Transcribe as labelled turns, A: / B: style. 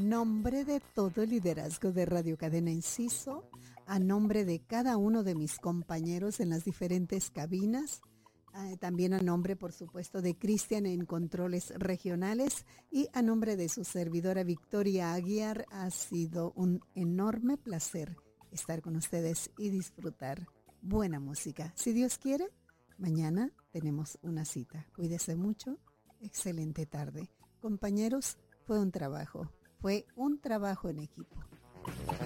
A: nombre de todo el liderazgo de Radio Cadena Enciso, a nombre de cada uno de mis compañeros en las diferentes cabinas, también a nombre, por supuesto, de Cristian en controles regionales y a nombre de su servidora Victoria Aguiar, ha sido un enorme placer estar con ustedes y disfrutar buena música. Si Dios quiere, mañana tenemos una cita. Cuídese mucho. Excelente tarde. Compañeros, fue un trabajo en equipo.